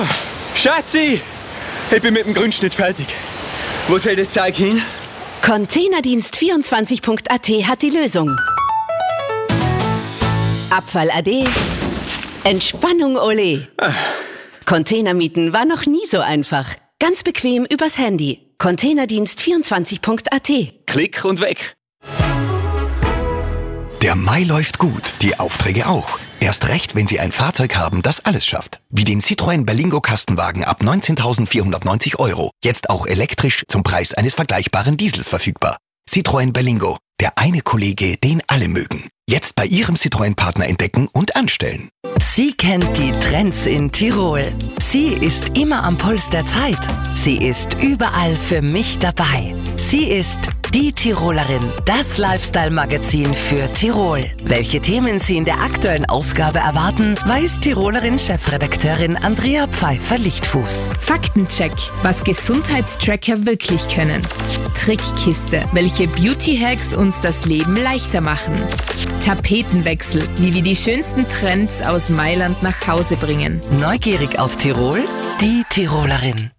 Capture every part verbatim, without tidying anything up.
Schatzi, ich bin mit dem Grundschnitt fertig. Wo soll das Zeug hin? Containerdienst vierundzwanzig punkt a t hat die Lösung. Abfall ade, Entspannung ole. Ah. Containermieten war noch nie so einfach. Ganz bequem übers Handy. Containerdienst vierundzwanzig punkt a t. Klick und weg. Der Mai läuft gut, die Aufträge auch. Erst recht, wenn Sie ein Fahrzeug haben, das alles schafft. Wie den Citroën Berlingo Kastenwagen ab neunzehntausendvierhundertneunzig Euro. Jetzt auch elektrisch zum Preis eines vergleichbaren Diesels verfügbar. Citroën Berlingo, der eine Kollege, den alle mögen. Jetzt bei Ihrem Citroën-Partner entdecken und anstellen. Sie kennt die Trends in Tirol. Sie ist immer am Puls der Zeit. Sie ist überall für mich dabei. Sie ist die Tirolerin, das Lifestyle-Magazin für Tirol. Welche Themen Sie in der aktuellen Ausgabe erwarten, weiß Tirolerin-Chefredakteurin Andrea Pfeiffer-Lichtfuß. Faktencheck, was Gesundheitstracker wirklich können. Trickkiste, welche Beauty-Hacks uns das Leben leichter machen. Tapetenwechsel, wie wir die schönsten Trends aus Mailand nach Hause bringen. Neugierig auf Tirol? Die Tirolerin.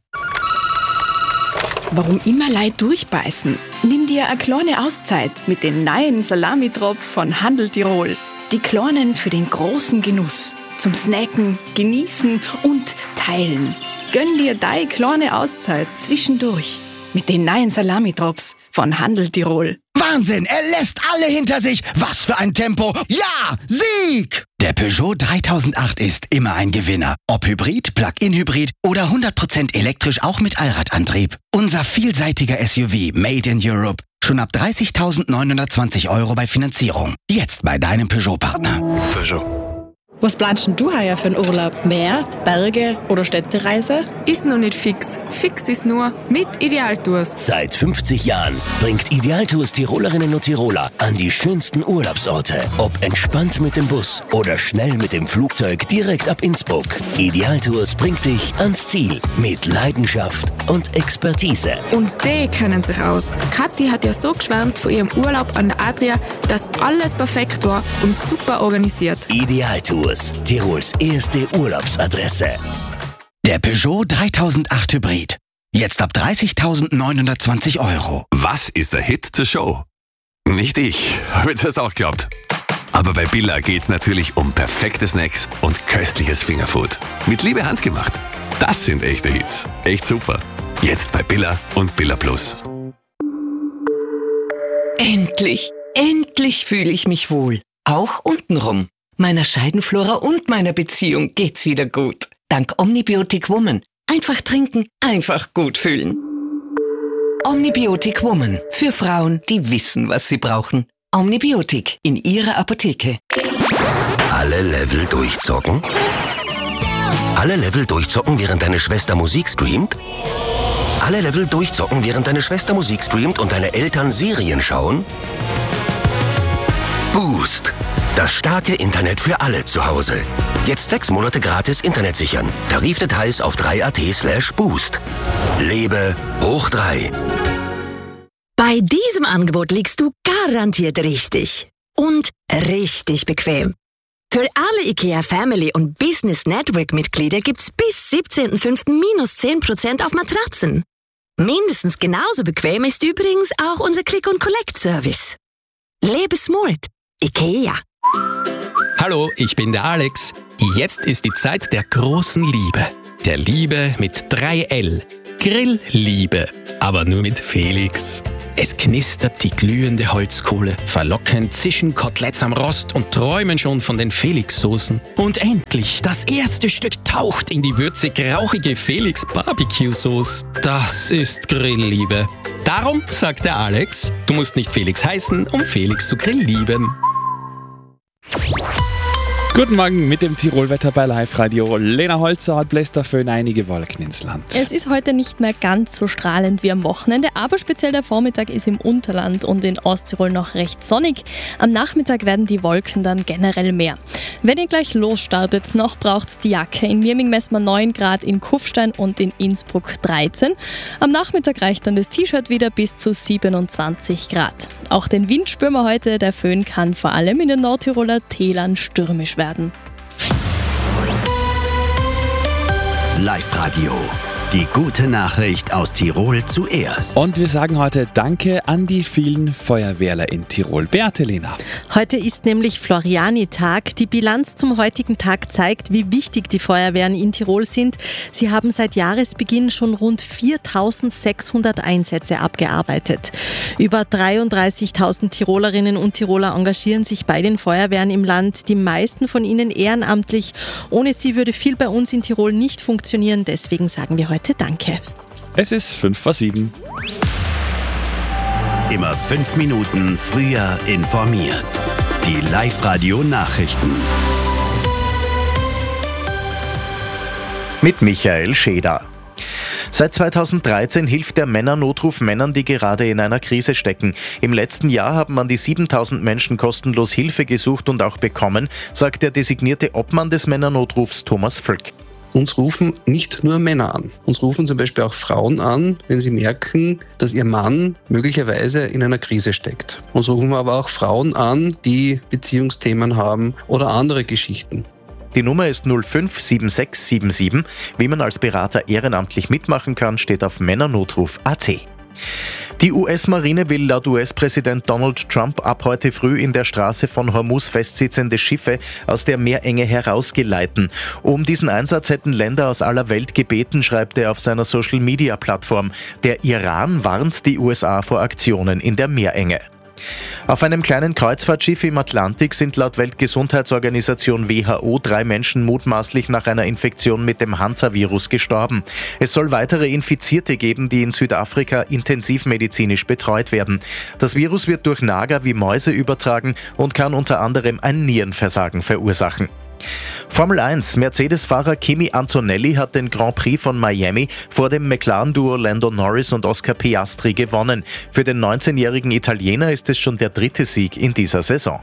Warum immer Leid durchbeißen? Nimm dir eine kleine Auszeit mit den neuen Salami-Drops von Handel Tirol. Die kleinen für den großen Genuss. Zum Snacken, Genießen und Teilen. Gönn dir deine kleine Auszeit zwischendurch mit den neuen Salami-Drops von Handel Tirol. Wahnsinn, er lässt alle hinter sich. Was für ein Tempo. Ja, Sieg! Der Peugeot dreitausendacht ist immer ein Gewinner. Ob Hybrid, Plug-in-Hybrid oder hundert Prozent elektrisch auch mit Allradantrieb. Unser vielseitiger S U V Made in Europe. Schon ab dreißigtausendneunhundertzwanzig Euro bei Finanzierung. Jetzt bei deinem Peugeot-Partner. Peugeot. Was planst denn du heuer für einen Urlaub? Meer, Berge oder Städtereise? Ist noch nicht fix. Fix ist nur mit Idealtours. Seit fünfzig Jahren bringt Idealtours Tirolerinnen und Tiroler an die schönsten Urlaubsorte. Ob entspannt mit dem Bus oder schnell mit dem Flugzeug direkt ab Innsbruck. Idealtours bringt dich ans Ziel mit Leidenschaft und Expertise. Und die kennen sich aus. Kathi hat ja so geschwärmt von ihrem Urlaub an der Adria, dass alles perfekt war und super organisiert. Idealtours, Tirols erste Urlaubsadresse. Der Peugeot dreitausendacht Hybrid. Jetzt ab dreißigtausendneunhundertzwanzig Euro. Was ist der Hit zur Show? Nicht ich, habe ich das auch geglaubt. Aber bei Billa geht's natürlich um perfekte Snacks und köstliches Fingerfood. Mit Liebe handgemacht. Das sind echte Hits. Echt super. Jetzt bei Billa und Billa Plus. Endlich, endlich fühle ich mich wohl. Auch untenrum. Meiner Scheidenflora und meiner Beziehung geht's wieder gut. Dank Omnibiotic Woman. Einfach trinken, einfach gut fühlen. Omnibiotic Woman. Für Frauen, die wissen, was sie brauchen. Omnibiotic in Ihrer Apotheke. Alle Level durchzocken? Alle Level durchzocken, während deine Schwester Musik streamt? Alle Level durchzocken, während deine Schwester Musik streamt und deine Eltern Serien schauen? Boost. Das starke Internet für alle zu Hause. Jetzt sechs Monate gratis Internet sichern. Tarifdetails auf drei punkt at slash boost. Lebe hoch drei. Bei diesem Angebot liegst du garantiert richtig. Und richtig bequem. Für alle IKEA Family und Business Network Mitglieder gibt's bis siebzehnten fünften minus zehn Prozent auf Matratzen. Mindestens genauso bequem ist übrigens auch unser Click-and-Collect-Service. Lebe smart. IKEA. Hallo, ich bin der Alex. Jetzt ist die Zeit der großen Liebe. Der Liebe mit drei L. Grillliebe. Aber nur mit Felix. Es knistert die glühende Holzkohle. Verlockend zischen Koteletts am Rost und träumen schon von den Felix-Soßen. Und endlich, das erste Stück taucht in die würzig-rauchige Felix-Barbecue-Sauce. Das ist Grillliebe. Darum sagt der Alex, du musst nicht Felix heißen, um Felix zu grilllieben. Guten Morgen mit dem Tirolwetter bei Live Radio. Lena Holzer hat bläst dafür einige Wolken ins Land. Es ist heute nicht mehr ganz so strahlend wie am Wochenende, aber speziell der Vormittag ist im Unterland und in Osttirol noch recht sonnig. Am Nachmittag werden die Wolken dann generell mehr. Wenn ihr gleich losstartet, noch braucht's die Jacke. In Mirming messen wir neun Grad, in Kufstein und in Innsbruck dreizehn. Am Nachmittag reicht dann das T-Shirt wieder bis zu siebenundzwanzig Grad. Auch den Wind spüren wir heute. Der Föhn kann vor allem in den Nordtiroler Tälern stürmisch werden. Live-Radio. Die gute Nachricht aus Tirol zuerst. Und wir sagen heute Danke an die vielen Feuerwehrler in Tirol. Beate Lena. Heute ist nämlich Floriani-Tag. Die Bilanz zum heutigen Tag zeigt, wie wichtig die Feuerwehren in Tirol sind. Sie haben seit Jahresbeginn schon rund viertausendsechshundert Einsätze abgearbeitet. Über dreiunddreißigtausend Tirolerinnen und Tiroler engagieren sich bei den Feuerwehren im Land. Die meisten von ihnen ehrenamtlich. Ohne sie würde viel bei uns in Tirol nicht funktionieren. Deswegen sagen wir heute Danke. Es ist fünf vor sieben. Immer fünf Minuten früher informiert. Die Live-Radio-Nachrichten. Mit Michael Scheder. Seit zweitausenddreizehn hilft der Männernotruf Männern, die gerade in einer Krise stecken. Im letzten Jahr haben an die siebentausend Menschen kostenlos Hilfe gesucht und auch bekommen, sagt der designierte Obmann des Männernotrufs Thomas Völk. Uns rufen nicht nur Männer an. Uns rufen zum Beispiel auch Frauen an, wenn sie merken, dass ihr Mann möglicherweise in einer Krise steckt. Uns rufen aber auch Frauen an, die Beziehungsthemen haben oder andere Geschichten. Die Nummer ist null fünf sieben sechs sieben sieben. Wie man als Berater ehrenamtlich mitmachen kann, steht auf männernotruf punkt a t. Die U S-Marine will laut U S-Präsident Donald Trump ab heute früh in der Straße von Hormuz festsitzende Schiffe aus der Meerenge herausgeleiten. Um diesen Einsatz hätten Länder aus aller Welt gebeten, schreibt er auf seiner Social-Media-Plattform. Der Iran warnt die U S A vor Aktionen in der Meerenge. Auf einem kleinen Kreuzfahrtschiff im Atlantik sind laut Weltgesundheitsorganisation W H O drei Menschen mutmaßlich nach einer Infektion mit dem Hansa-Virus gestorben. Es soll weitere Infizierte geben, die in Südafrika intensivmedizinisch betreut werden. Das Virus wird durch Nager wie Mäuse übertragen und kann unter anderem ein Nierenversagen verursachen. Formel eins. Mercedes-Fahrer Kimi Antonelli hat den Grand Prix von Miami vor dem McLaren-Duo Lando Norris und Oscar Piastri gewonnen. Für den neunzehnjährigen Italiener ist es schon der dritte Sieg in dieser Saison.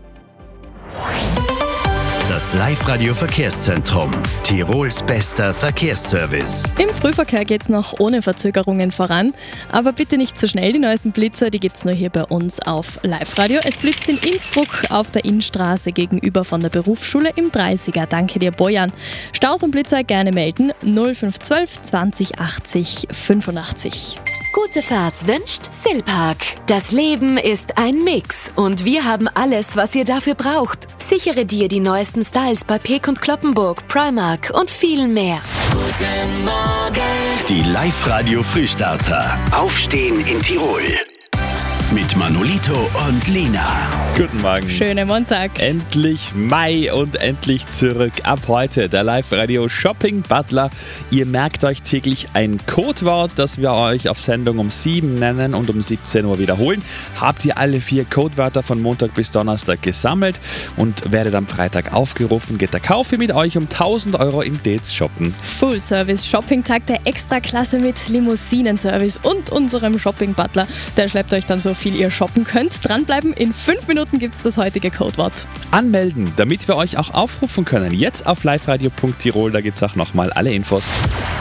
Das Live-Radio-Verkehrszentrum. Tirols bester Verkehrsservice. Im Frühverkehr geht's noch ohne Verzögerungen voran. Aber bitte nicht zu schnell, die neuesten Blitzer, die gibt's nur hier bei uns auf Live-Radio. Es blitzt in Innsbruck auf der Innstraße gegenüber von der Berufsschule im dreißiger. Danke dir, Bojan. Staus und Blitzer gerne melden. null fünf eins zwei zwanzig achtzig fünfundachtzig. Gute Fahrt wünscht Silpark. Das Leben ist ein Mix und wir haben alles, was ihr dafür braucht. Sichere dir die neuesten Styles bei Peek und Cloppenburg, Primark und viel mehr. Guten Morgen. Die Live-Radio-Frühstarter. Aufstehen in Tirol. Mit Manolito und Lena. Guten Morgen. Schönen Montag. Endlich Mai und endlich zurück. Ab heute der Live-Radio Shopping Butler. Ihr merkt euch täglich ein Codewort, das wir euch auf Sendung um sieben nennen und um siebzehn Uhr wiederholen. Habt ihr alle vier Codewörter von Montag bis Donnerstag gesammelt und werdet am Freitag aufgerufen, geht der Kaufee mit euch um tausend Euro in Dates shoppen. Full Service Shopping-Tag der Extraklasse mit Limousinenservice und unserem Shopping Butler. Der schleppt euch dann so viel ihr shoppen könnt. Dranbleiben, in fünf Minuten gibt es das heutige Codewort. Anmelden, damit wir euch auch aufrufen können. Jetzt auf liveradio punkt tirol, da gibt es auch nochmal alle Infos.